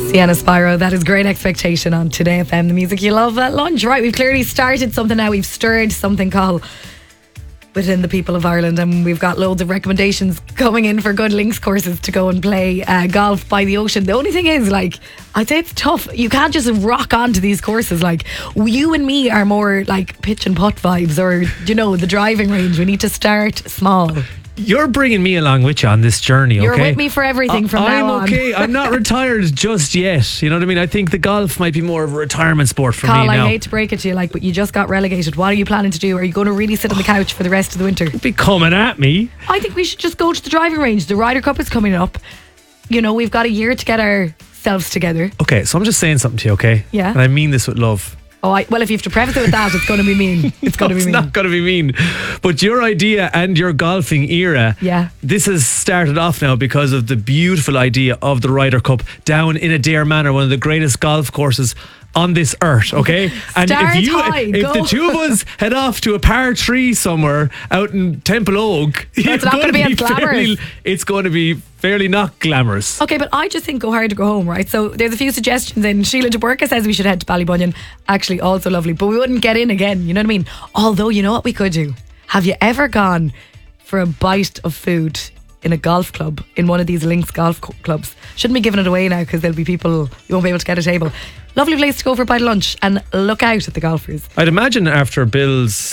Sienna Spyro, that is Great Expectation on Today FM, the music you love at lunch. Right, we've clearly started something now. We've stirred something called within the people of Ireland, and we've got loads of recommendations coming in for good links courses to go and play golf by the ocean. The only thing is, like, I'd say it's tough. You can't just rock onto these courses. Like, you and me are more like pitch and putt vibes, or, you know, the driving range. We need to start small. You're bringing me along with you on this journey, okay? You're with me for everything from now on. I'm okay. I'm not retired just yet. You know what I mean? I think the golf might be more of a retirement sport for me now. I hate to break it to you, like, but you just got relegated. What are you planning to do? Are you going to really sit on the couch for the rest of the winter? Be coming at me. I think we should just go to the driving range. The Ryder Cup is coming up. You know, we've got a year to get ourselves together. Okay, so I'm just saying something to you, okay? Yeah. And I mean this with love. Oh, well, if you have to preface it with that, it's going to be mean. It's going to be mean. It's not going to be mean. But your idea and your golfing era, yeah, this has started off now because of the beautiful idea of the Ryder Cup down in Adair Manor, one of the greatest golf courses on this earth, okay? And if the two of us head off to a par 3 somewhere out in Temple Oak, it's not going to be as glamorous. It's going to be fairly not glamorous. Okay, but I just think go hard or go home, right? So there's a few suggestions in. Sheila de Burka says we should head to Ballybunion. Actually, also lovely, but we wouldn't get in again, you know what I mean? Although, you know what we could do? Have you ever gone for a bite of food in a golf club, in one of these links golf clubs? Shouldn't be giving it away now because there'll be people, you won't be able to get a table. Lovely place to go for a bite of lunch and look out at the golfers. I'd imagine after Bill's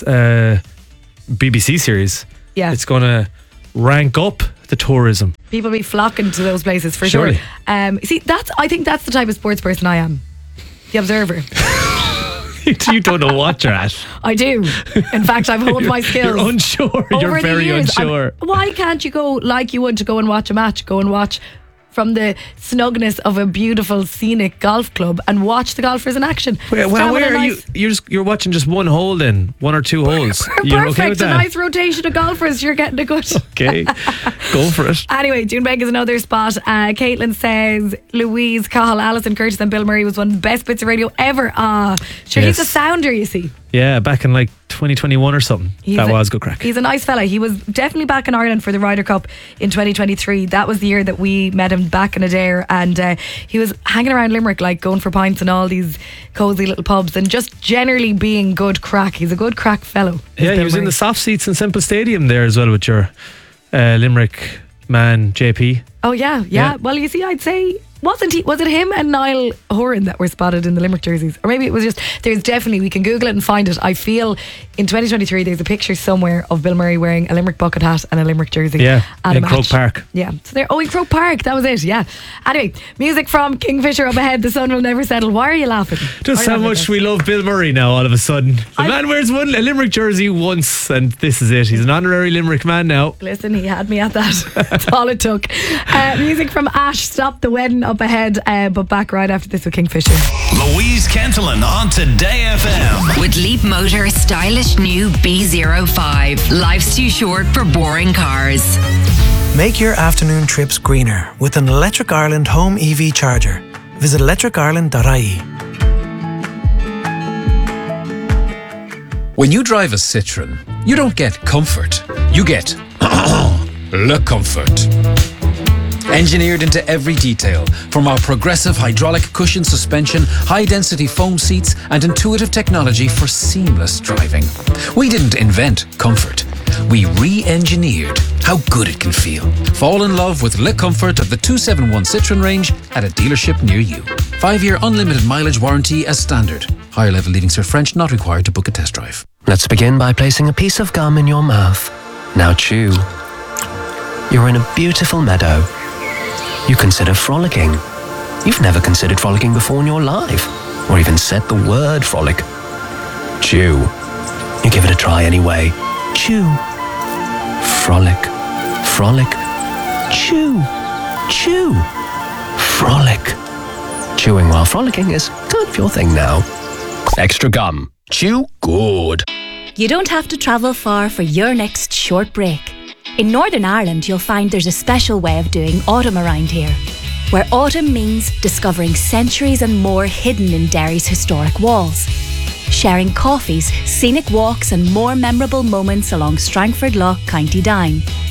BBC series, it's going to rank up the tourism. People will be flocking to those places for Surely. sure. See, I think that's the type of sports person I am. The observer. You don't know what you're at. I do. In fact, I've honed my skills. You're unsure. You're very unsure. Why can't you go like you would to go and watch a match? Go and watch from the snugness of a beautiful scenic golf club and watch the golfers in action. Well, where are you? You're watching just one hole then, 1 or 2 holes. Perfect. You're okay with that? A nice rotation of golfers. You're getting a good. Okay, go for it. Anyway, Doonbeg is another spot. Caitlin says Louise Cahill, Alison Curtis and Bill Murray was one of the best bits of radio ever. He's a sounder, you see. Yeah, back in like 2021 or something. That was good crack. He's a nice fella. He was definitely back in Ireland for the Ryder Cup in 2023. That was the year that we met him back in Adair, and he was hanging around Limerick, like going for pints in all these cosy little pubs and just generally being good crack. He's a good crack fellow. Yeah, he was in the soft seats in Semple Stadium there as well with your Limerick man JP. Oh yeah. Well, you see, I'd say was it him and Niall Horan that were spotted in the Limerick jerseys? Or maybe it was just, there's definitely, we can Google it and find it. I feel in 2023 there's a picture somewhere of Bill Murray wearing a Limerick bucket hat and a Limerick jersey. Yeah, at in a Croke Park. Yeah, so in Croke Park, that was it, yeah. Anyway, music from Kingfisher up ahead, The Sun Will Never Settle. Why are you laughing? Just how much we love Bill Murray now all of a sudden. The man wears a Limerick jersey once and this is it. He's an honorary Limerick man now. Listen, he had me at that. That's all it took. Music from Ash, Stop the Wedding up ahead, but back right after this with Kingfisher. Louise Kentelin on Today FM. With Leap Motor stylish new B05. Life's too short for boring cars. Make your afternoon trips greener with an Electric Ireland home EV charger. Visit electricireland.ie. When you drive a Citroën, you don't get comfort. You get Le Comfort. Engineered into every detail, from our progressive hydraulic cushion suspension, high-density foam seats, and intuitive technology for seamless driving. We didn't invent comfort. We re-engineered how good it can feel. Fall in love with Le Comfort of the 271 Citroën range at a dealership near you. 5-year unlimited mileage warranty as standard. Higher level Leaving Cert French not required to book a test drive. Let's begin by placing a piece of gum in your mouth. Now chew. You're in a beautiful meadow. You consider frolicking. You've never considered frolicking before in your life, or even said the word frolic. Chew. You give it a try anyway. Chew. Frolic. Frolic. Chew. Chew. Frolic. Chewing while frolicking is kind of your thing now. Extra gum. Chew good. You don't have to travel far for your next short break. In Northern Ireland, you'll find there's a special way of doing autumn around here, where autumn means discovering centuries and more hidden in Derry's historic walls, sharing coffees, scenic walks and more memorable moments along Strangford Lough, County Down.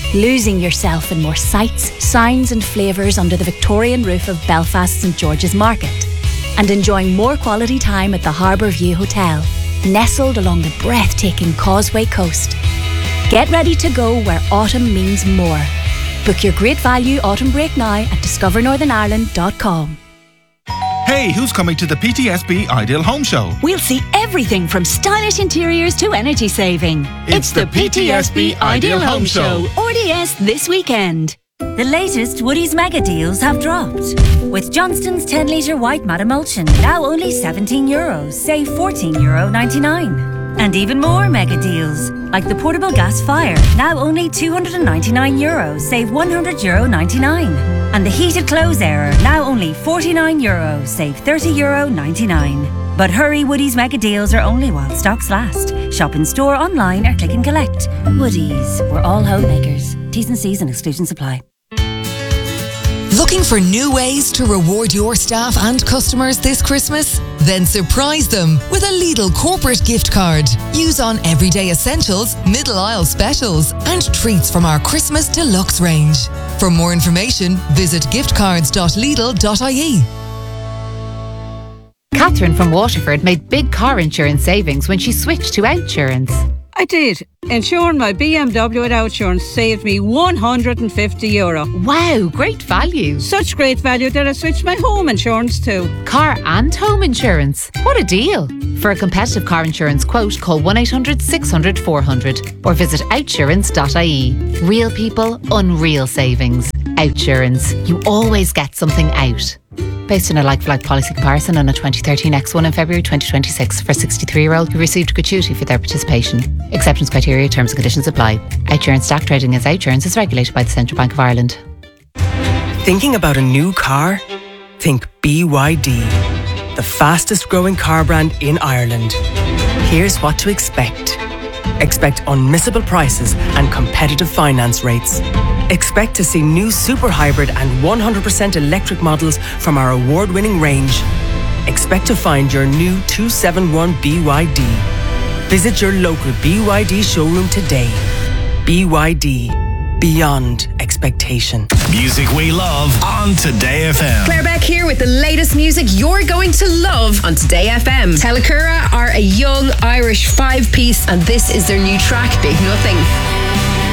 losing yourself in more sights, sounds and flavours under the Victorian roof of Belfast St George's Market, and enjoying more quality time at the Harbour View Hotel, nestled along the breathtaking Causeway Coast. Get ready to go where autumn means more. Book your great value autumn break now at discovernorthernireland.com. Hey, who's coming to the PTSB Ideal Home Show? We'll see everything from stylish interiors to energy saving. It's the PTSB Ideal Home Show. RDS this weekend. The latest Woodie's mega deals have dropped. With Johnston's 10 litre white matte emulsion, now only €17, save €14.99. And even more mega deals, like the portable gas fire, now only €299, save €100.99. And the heated clothes airer, now only €49, save €30.99. But hurry, Woodie's mega deals are only while stocks last. Shop in store, online or click and collect. Woodie's, we're all homemakers. T's and C's and exclusions apply. Looking for new ways to reward your staff and customers this Christmas? Then surprise them with a Lidl corporate gift card. Use on everyday essentials, middle aisle specials, and treats from our Christmas deluxe range. For more information, visit giftcards.lidl.ie. Catherine from Waterford made big car insurance savings when she switched to Outsurance. I did. Insuring my BMW at Outsurance saved me €150. Wow, great value. Such great value that I switched my home insurance too. Car and home insurance. What a deal. For a competitive car insurance quote, call 1-800-600-400 or visit outsurance.ie. Real people, unreal savings. Outsurance. You always get something out. Based on a like-for-like policy comparison on a 2013 X1 in February 2026 for a 63-year-old who received gratuity for their participation. Exceptions, criteria, terms and conditions apply. Outsurance stock trading as Outsurance is regulated by the Central Bank of Ireland. Thinking about a new car? Think BYD, the fastest growing car brand in Ireland. Here's what to expect. Expect unmissable prices and competitive finance rates. Expect to see new super hybrid and 100% electric models from our award-winning range. Expect to find your new 271 BYD. Visit your local BYD showroom today. BYD. Beyond expectation. Music we love on Today FM. Claire Beck here with the latest music you're going to love on Today FM. Telacura are a young Irish five-piece and this is their new track, Big Nothing.